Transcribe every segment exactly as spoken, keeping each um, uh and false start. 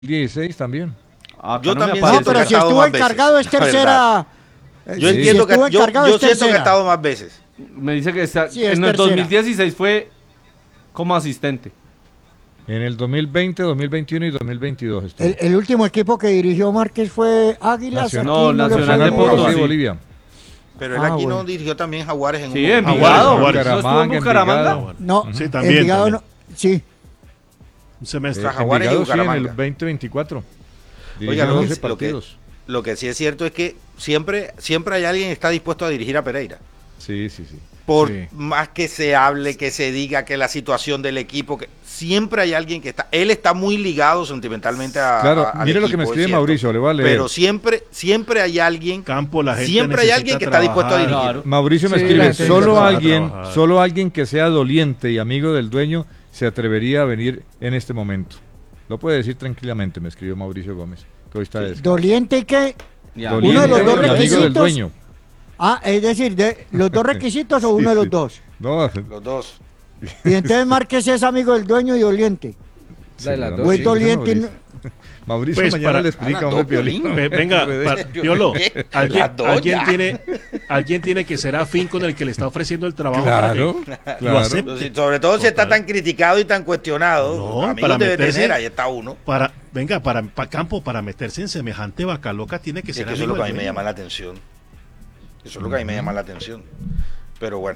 dieciséis también. Ah, yo no también me siento No, pero que ha si estado estuvo más encargado veces, es tercera. Yo Si entiendo que estuvo yo, encargado yo es siento que ha tercera. estado más veces. Me dice que está, Sí, es en el tercera. dos mil dieciséis fue como asistente. En el dos mil veinte, dos mil veintiuno y dos mil veintidós estuvo. El, el último equipo que dirigió Márquez fue Águilas. Nacional. aquí No, le Nacional fue de muy Potosí. bien. de Bolivia. Pero él Ah, aquí bueno. no dirigió también Jaguares en Sí, un en momento. Envigado. Jaguares. ¿No estuvo en Bucaramanga, Bucaramanga? No, Sí, también, Envigado también. no. Sí. Un semestre. Tra- Jaguares y Envigado, sí, en el Bucaramanga. veinte veinticuatro. Oiga, Dirigió lo que, doce lo, que, partidos. lo que sí es cierto es que siempre, siempre hay alguien que está dispuesto a dirigir a Pereira. Sí, sí, sí. Por Sí. más que se hable, que se diga que la situación del equipo, que siempre hay alguien que está, él está muy ligado sentimentalmente a, Claro, a- al mire lo que me equipo, es escribe cierto. Mauricio, le voy a leer. Pero siempre, siempre hay alguien, Campo, la gente siempre hay necesita alguien que está dispuesto a trabajar. dirigir. Claro. Mauricio me Sí, escribe, la gente solo necesita alguien, trabajar. solo alguien que sea doliente y amigo del dueño se atrevería a venir en este momento. Lo puede decir tranquilamente, me escribió Mauricio Gómez, que hoy está de descanso. Doliente y que. Ya. Doliente Uno de los dos y amigo del requisitos. dueño. Ah, es decir, de, los dos requisitos o Sí, uno de los sí. dos. No, Los dos. Y entonces Márquez es amigo del dueño y doliente. sí, de las no, dos, O es sí, doliente y no- Mauricio, Mauricio Pues, mañana para- le explica, Ah, hombre, no, Piolín. Piolín. Ve- venga, pa- Piolo, alguien, Las dos alguien ya. tiene, alguien tiene que ser afín con el que le está ofreciendo el trabajo. para Claro, que lo claro. acepte. Entonces, sobre todo si está Total. tan criticado y tan cuestionado, No, amigos para debe meterse- tener, ahí está uno. Para, venga, para, para campo, para meterse en semejante vaca loca tiene que Es ser que eso es amigo lo que a mí del me dueño. llama la atención. Eso es lo que a mí me llama la atención. Pero bueno.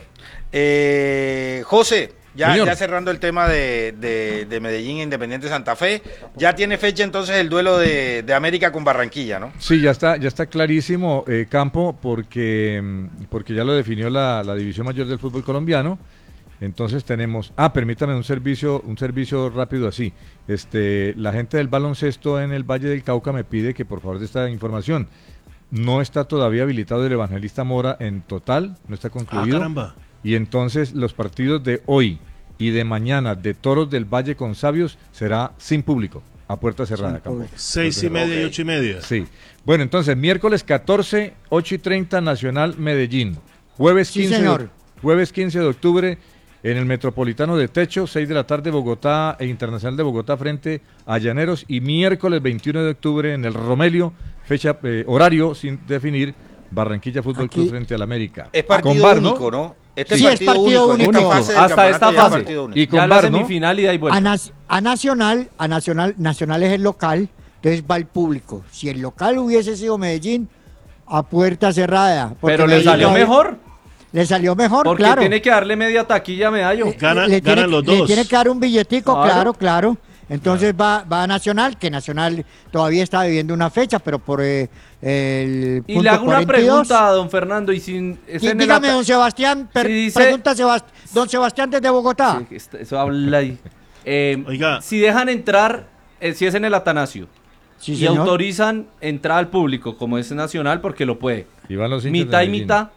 Eh, José, ya, Señor. ya cerrando el tema de, de, de Medellín e Independiente Santa Fe, ya tiene fecha entonces el duelo de, de América con Barranquilla, ¿no? Sí, ya está, ya está clarísimo, eh, Campo, porque, mm, porque ya lo definió la, la División Mayor del Fútbol Colombiano. Entonces tenemos, ah, permítame un servicio, un servicio rápido así. Este, la gente del baloncesto en el Valle del Cauca me pide que por favor de esta información. No está todavía habilitado el Evangelista Mora en total, no está Ah, concluido. caramba. Y entonces los partidos de hoy y de mañana de Toros del Valle con Sabios será sin público, a puerta cerrada. Sin Campo. público. Seis y media y Ok. ocho y media. Sí. Bueno, entonces, miércoles catorce, ocho y treinta, Nacional Medellín. Jueves Sí, quince, señor. de, jueves quince de octubre, en el Metropolitano de Techo, seis de la tarde, Bogotá e Internacional de Bogotá frente a Llaneros. Y miércoles veintiuno de octubre, en el Romelio, fecha, eh, horario sin definir, Barranquilla Fútbol Aquí. Club frente al América. Es partido Con VAR, ¿no? único, ¿no? Este Sí, es es partido, partido único. En esta único. fase del Hasta esta campeonato ya es fase. partido único. Y con Ya la VAR, ¿no? semifinal y da y A, vuelta. Nas- a Nacional, a Nacional, Nacional es el local, entonces va el público. Si el local hubiese sido Medellín, a puerta cerrada. porque Pero le Medellín salió todavía- mejor. Le salió mejor, Porque claro. tiene que darle media taquilla a Medallo. Eh, Gana- le tiene, ganan los le dos. tiene que dar un billetico, Claro. claro, claro. Entonces va, va a Nacional, que Nacional todavía está viviendo una fecha, pero por eh, el Y punto le hago una cuarenta y dos. pregunta a don Fernando y sin... es Dí- en el Dígame, ata- don Sebastián, per- Si dice- pregunta Sebast- don Sebastián desde Bogotá. Sí, que está- eso habla ahí. Eh, Oiga. Si dejan entrar, eh, si es en el Atanasio, Sí, y señor. autorizan entrar al público, como es nacional, porque lo puede. Y van los hinchas Mitad de y Medellín. mitad.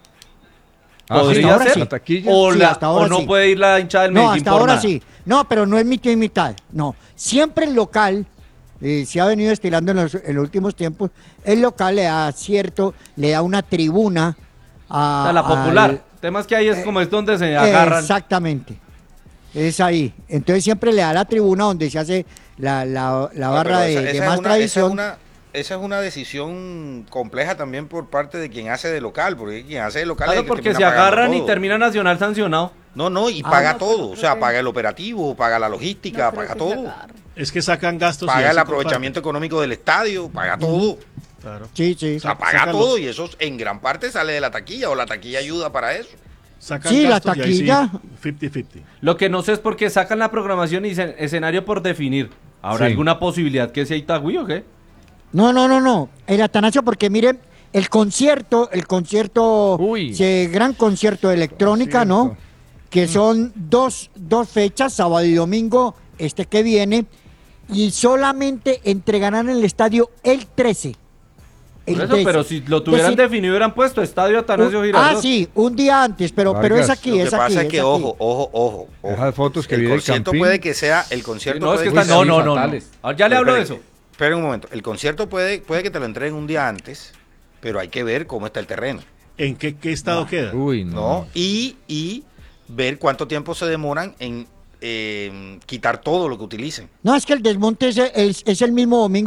Ah, ¿Podría hasta ahora ser? sí. La taquilla. O, Sí, la- hasta ahora o no sí. puede ir la hinchada del No, Medellín hasta por ahora nada. sí. No, pero no es mitad y mitad. No, siempre el local, eh, se ha venido estilando en los, en los últimos tiempos, el local le da cierto, le da una tribuna a... O sea, la popular. al- El tema es que ahí es eh, como es donde se agarran. Exactamente. Es ahí. Entonces siempre le da la tribuna donde se hace la, la, la No, barra pero de, esa- de esa más es una- tradición. Esa es, una, esa es una decisión compleja también por parte de quien hace de local, porque quien hace de local es Claro, el que porque termina se pagando agarran y todo. termina Nacional sancionado. No, no, y Ah, paga no, todo, pero o sea, creo paga el operativo, paga la logística, paga todo, Es que sacan gastos. y paga eso el por aprovechamiento económico del estadio, paga todo, parte. Claro. Sí, sí. o sea, paga Sácalo. todo y eso en gran parte sale de la taquilla o la taquilla ayuda para eso. Sacan Sí, la gastos y ahí sí, taquilla. cincuenta cincuenta. Lo que no sé es por qué sacan la programación y dicen escenario por definir. ¿Habrá Sí. alguna posibilidad que sea Itagüí o qué? No, no, no, no. El Atanasio, porque miren, el concierto, el concierto, Uy. ese gran concierto de electrónica, ¿no? Concierto. Que son dos, dos fechas, sábado y domingo, este que viene, y solamente entregarán en el estadio el trece. El Por eso, trece. pero si lo tuvieran Es decir, definido hubieran puesto Estadio Atanasio un- Girardot. Ah, sí, un día antes, pero, pero es Vargas. aquí, Lo que es pasa aquí. es es que, aquí. ojo, ojo, ojo, ojo. Esas fotos que el vi del concierto Campín. puede que sea, el Sí, concierto no, es puede que que está- no, no, no, no. fatales. Ah, ya le hablo de eso. Esperen, esperen un momento, el concierto puede, puede que te lo entreguen un día antes, pero hay que ver cómo está el terreno, ¿En qué, qué estado queda? Uy, no. ¿no? Y, y ver cuánto tiempo se demoran en eh, quitar todo lo que utilicen. No, es que el desmonte es, es- es el mismo domingo